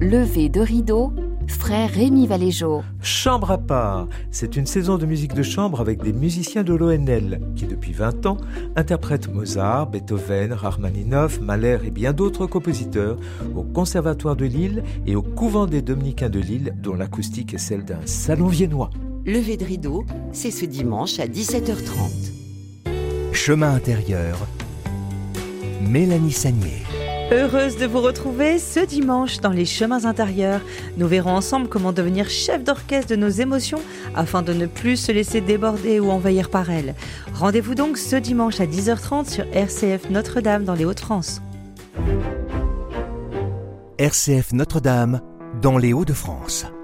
Lever de rideau, frère Rémi Valéjo. Chambre à part, c'est une saison de musique de chambre avec des musiciens de l'ONL qui, depuis 20 ans, interprètent Mozart, Beethoven, Rachmaninoff, Mahler et bien d'autres compositeurs au Conservatoire de Lille et au Couvent des Dominicains de Lille, dont l'acoustique est celle d'un salon viennois. Lever de rideau, c'est ce dimanche à 17h30. Chemin intérieur, Mélanie Sagnier. Heureuse de vous retrouver ce dimanche dans les chemins intérieurs. Nous verrons ensemble comment devenir chef d'orchestre de nos émotions afin de ne plus se laisser déborder ou envahir par elles. Rendez-vous donc ce dimanche à 10h30 sur RCF Notre-Dame dans les Hauts-de-France. RCF Notre-Dame dans les Hauts-de-France.